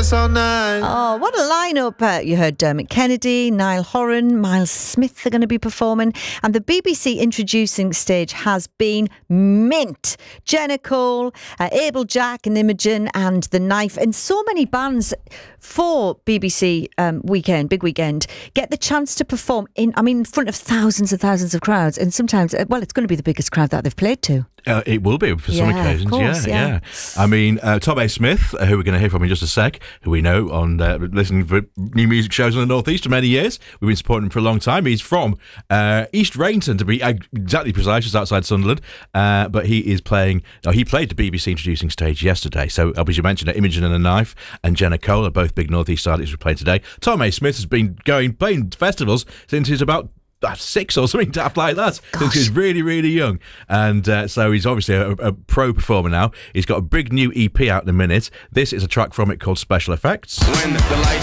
dance all night. Oh, what a lineup. You heard Dermot Kennedy, Niall Horan, Miles Smith are going to be performing. And the BBC introducing stage has been mint. Jenna Cole, Abel Jack and Imogen and The Knife. And so many bands for BBC big weekend, get the chance to perform in front of thousands and thousands of crowds. And sometimes, it's going to be the biggest crowd that they've played to. It will be for some occasions, course, yeah. I mean, Tom A. Smith, who we're going to hear from in just a sec, who we know on listening to new music shows in the North East for many years. We've been supporting him for a long time. He's from East Rainton, to be exactly precise, just outside Sunderland. But he is playing. He played the BBC introducing stage yesterday. So, as you mentioned, Imogen and The Knife and Jenna Cole are both big North East artists who played today. Tom A. Smith has been playing festivals since he's about 6 or something daft like that. Gosh. Since he was really, really young. And so he's obviously a pro performer now. He's got a big new EP out in a minute. This is a track from it called Special Effects. When the lights